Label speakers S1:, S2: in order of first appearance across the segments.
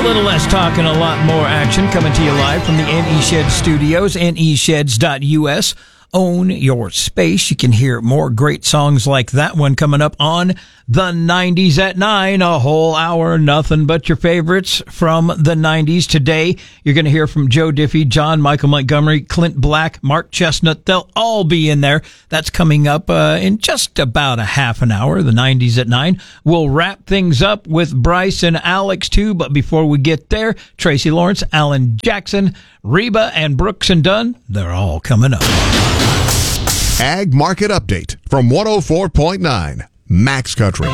S1: little less talk and a lot more action coming to you live from the NE Shed Studios, nesheds.us. Own your space. You can hear more great songs like that one coming up on the 90s at 9. A whole hour, nothing but your favorites from the 90s. Today, you're going to hear from Joe Diffie, John Michael Montgomery, Clint Black, Mark Chestnut. They'll all be in there. That's coming up in just about a half an hour, the 90s at 9. We'll wrap things up with Bryce and Alex, too. But before we get there, Tracy Lawrence, Alan Jackson, Reba, and Brooks and Dunn, they're all coming up.
S2: Ag Market Update from 104.9 Max Country.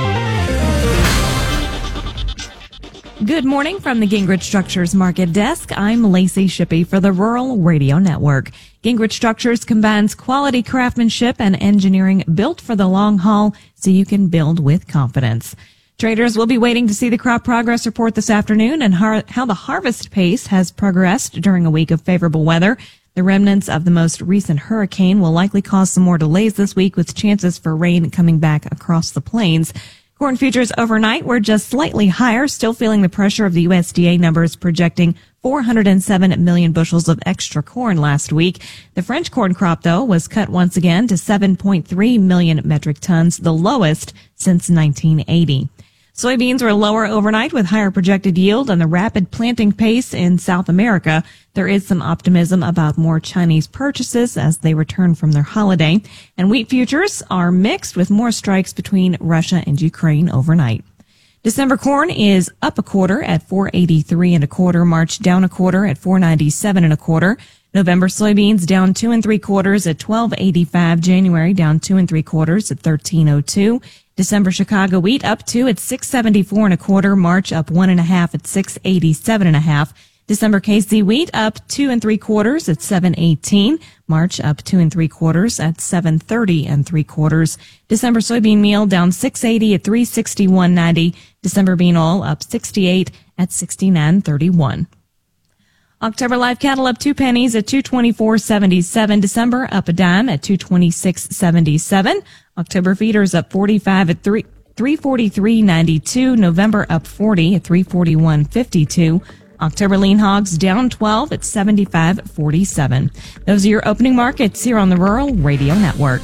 S3: Good morning from the Gingrich Structures Market Desk. I'm Lacey Shippey for the Rural Radio Network. Gingrich Structures combines quality craftsmanship and engineering built for the long haul so you can build with confidence. Traders will be waiting to see the crop progress report this afternoon and how the harvest pace has progressed during a week of favorable weather. The remnants of the most recent hurricane will likely cause some more delays this week, with chances for rain coming back across the plains. Corn futures overnight were just slightly higher, still feeling the pressure of the USDA numbers projecting 407 million bushels of extra corn last week. The French corn crop, though, was cut once again to 7.3 million metric tons, the lowest since 1980. Soybeans were lower overnight with higher projected yield and the rapid planting pace in South America. There is some optimism about more Chinese purchases as they return from their holiday. And wheat futures are mixed with more strikes between Russia and Ukraine overnight. December corn is up a quarter at 483 1/4. March down a quarter at 497 1/4. November soybeans down 2 3/4 at 1285. January down 2 3/4 at 1302. December Chicago wheat up 2 at 674 1/4. March up 1 1/2 at 687 1/2. December KC wheat up 2 3/4 at 718. March up 2 3/4 at 730 3/4. December soybean meal down 680 at 361.90. December bean oil up 68 at 69.31. October live cattle up 2 pennies at 224.77. December up a dime at 226.77. October feeders up 45 at 343.92. November up 40 at 341.52. October lean hogs down 12 at 75.47. Those are your opening markets here on the Rural Radio Network.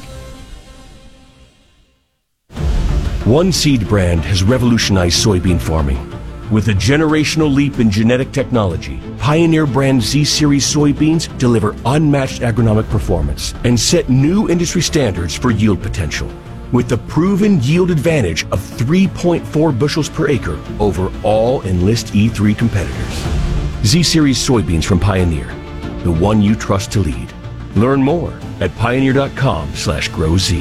S4: One seed brand has revolutionized soybean farming. With a generational leap in genetic technology, Pioneer brand Z-Series soybeans deliver unmatched agronomic performance and set new industry standards for yield potential. With the proven yield advantage of 3.4 bushels per acre over all Enlist E3 competitors. Z-Series soybeans from Pioneer, the one you trust to lead. Learn more at pioneer.com/growz.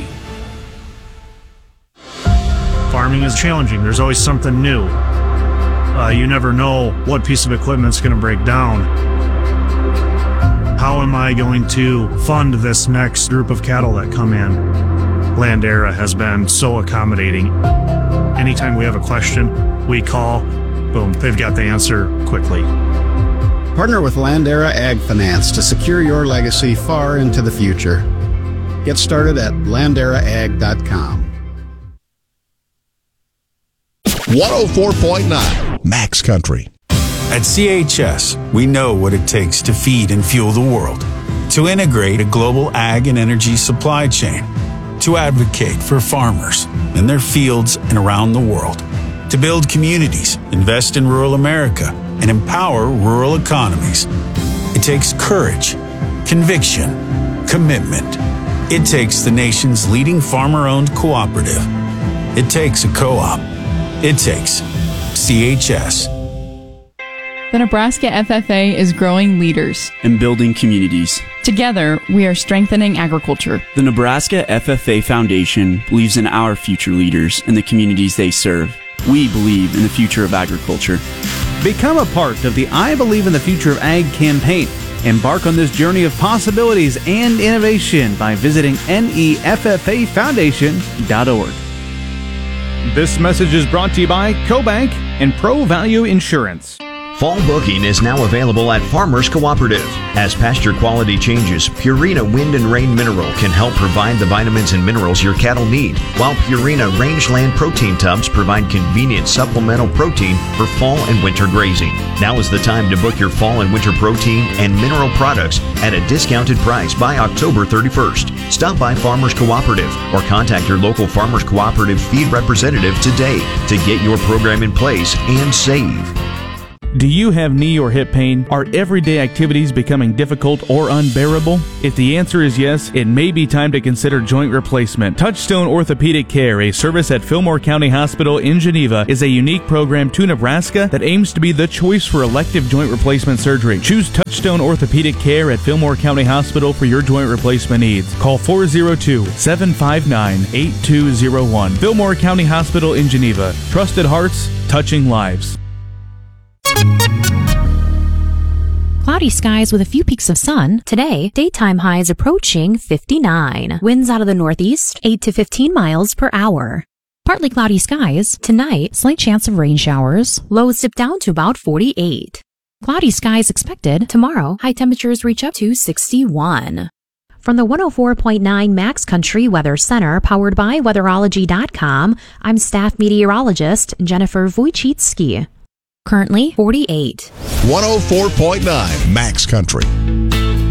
S5: Farming is challenging. There's always something new. You never know what piece of equipment's going to break down. How am I going to fund this next group of cattle that come in? Landera has been so accommodating. Anytime we have a question, we call, boom, they've got the answer quickly.
S6: Partner with Landera Ag Finance to secure your legacy far into the future. Get started at landeraag.com.
S2: 104.9 Max Country.
S7: At CHS, we know what it takes to feed and fuel the world, to integrate a global ag and energy supply chain, to advocate for farmers in their fields and around the world, to build communities, invest in rural America, and empower rural economies. It takes courage, conviction, commitment. It takes the nation's leading farmer-owned cooperative. It takes a co-op. It takes CHS.
S8: The Nebraska FFA is growing leaders
S9: and building communities.
S8: Together, we are strengthening agriculture.
S9: The Nebraska FFA Foundation believes in our future leaders and the communities they serve. We believe in the future of agriculture.
S10: Become a part of the I Believe in the Future of Ag campaign. Embark on this journey of possibilities and innovation by visiting neffafoundation.org. This message is brought to you by CoBank and Pro Value Insurance.
S11: Fall booking is now available at Farmers Cooperative. As pasture quality changes, Purina Wind and Rain Mineral can help provide the vitamins and minerals your cattle need, while Purina Rangeland Protein Tubs provide convenient supplemental protein for fall and winter grazing. Now is the time to book your fall and winter protein and mineral products at a discounted price by October 31st. Stop by Farmers Cooperative or contact your local Farmers Cooperative feed representative today to get your program in place and save.
S10: Do you have knee or hip pain? Are everyday activities becoming difficult or unbearable? If the answer is yes, it may be time to consider joint replacement. Touchstone Orthopedic Care, a service at Fillmore County Hospital in Geneva, is a unique program to Nebraska that aims to be the choice for elective joint replacement surgery. Choose Touchstone Orthopedic Care at Fillmore County Hospital for your joint replacement needs. Call 402-759-8201. Fillmore County Hospital in Geneva. Trusted hearts, touching lives.
S12: Cloudy skies with a few peaks of sun. Today, daytime highs approaching 59. Winds out of the northeast, 8 to 15 miles per hour. Partly cloudy skies. Tonight, slight chance of rain showers. Lows dip down to about 48. Cloudy skies expected. Tomorrow, high temperatures reach up to 61. From the 104.9 Max Country Weather Center, powered by Weatherology.com, I'm staff meteorologist Jennifer Wojcicki. Currently 48.
S2: 104.9 Max Country.